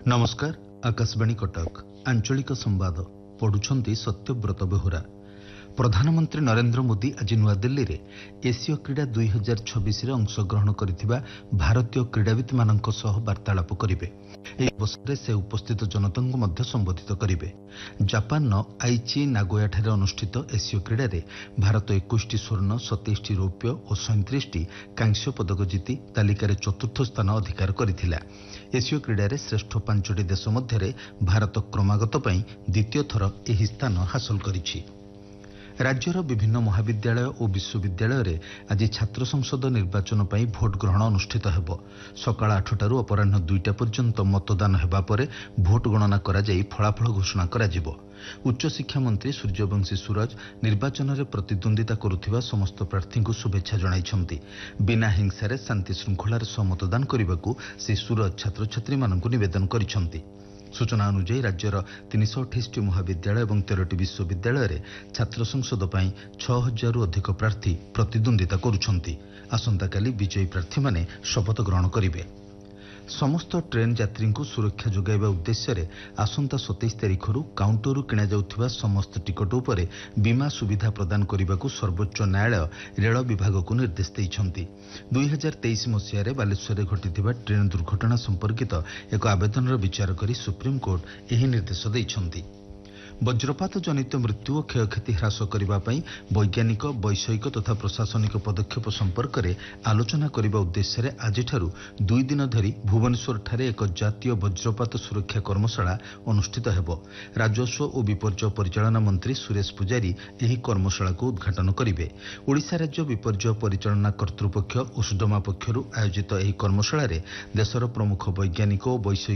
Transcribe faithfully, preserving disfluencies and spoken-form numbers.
नमस्कार आकाशवाणी कटक आंचलिक संवाद पढ़ुछंती सत्यव्रत बेहुरा। प्रधानमंत्री नरेंद्र मोदी आज नुआदिल्ली रे एशिया क्रीड़ा दुई हजार छब्बीस अंशग्रहण करिथिबा भारतीय क्रीड़ाविद मानक सह वार्तालाप करिवे। एही अवसर से उपस्थित जनतांको मध्य संबोधित करिवे। जापान आईची नागोया ठारे अनुष्ठित एशिया क्रीड़ा रे भारत इक्कीस टी स्वर्ण सत्ताईस टी रौप्य और सैंतीस टी कांस्य पदक जीति तालिकार चतुर्थ स्थान अधिकार करिथिला। एशिया क्रीड़ा रे श्रेष्ठ पांचटी देश मध्य भारत क्रमागत पई द्वितीय थर एही स्थान हासिल करिछि। राज्यर विभिन्न महाविद्यालय और विश्वविद्यालय रे आज छात्र संसद निर्वाचन पर भोट ग्रहण अनुष्ठित हेब। सकाळ आठटारू अपराह्न दुईटा पर्यंत मतदान हेबा परे भोट गणना करा जाई फलाफल घोषणा करा जिवो। उच्च शिक्षा मंत्री सूर्यवंशी सूरज निर्वाचन में प्रतिद्वंदिता करुथिबा समस्त प्रार्थी को शुभेच्छा जणाइछंती। बिना हिंसा शांति श्रृंखलार सह मतदान करने श्री सूरज छात्र छात्री मानकु निवेदन करिछंती। सूचना अनुसार राज्यर तीन सौ अठाईस टी महाविद्यालय और तेरह विश्वविद्यालय रे छात्र संसद पर छह हजार अधिक प्रार्थी प्रतिद्वंदिता करुछंती। आसंताकाली विजयी प्रार्थी माने शपथ ग्रहण करिवे। समस्त ट्रेन यात्री को सुरक्षा जोगाइबा उद्देश्य रे आसंता सत्ताईस तारिख काउंटर किणा जाउथिबा समस्त टिकट उपरे बीमा सुविधा प्रदान करने सर्वोच्च न्यायालय रेल विभाग को निर्देश देइछंती। दुई हजार तेईस मसीह बालेश्वर घटिथिबा ट्रेन दुर्घटना संपर्कित एक आवेदन विचार करी सुप्रीमकोर्ट यह निर्देश देइछंती। वज्रपात जनित मृत्यु और क्षयक्षति ह्रास करने वैज्ञानिक वैषयिक तथा प्रशासनिक पदक्षेप संपर्क में आलोचना करने उद्देश्य आज दुई दिन धरी भुवनेश्वर ठारे एक जातीय वज्रपात सुरक्षा कर्मशाला अनुष्ठित हेब। राजस्व और विपर्यय परिचालना मंत्री सुरेश पुजारी यह कर्मशाला को उद्घाटन करेंगे। ओडिशा राज्य विपर्यय परिचालना कर्तृपक्ष ओसडमा पक्षर आयोजित यह कर्मशाला देशर प्रमुख वैज्ञानिक और वैषयिक